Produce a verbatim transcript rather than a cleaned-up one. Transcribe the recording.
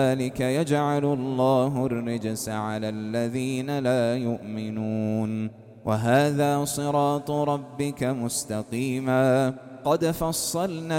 ذلك يجعل الله الرجس على الذين لا يؤمنون وهذا صراط ربك مستقيما قد فصلنا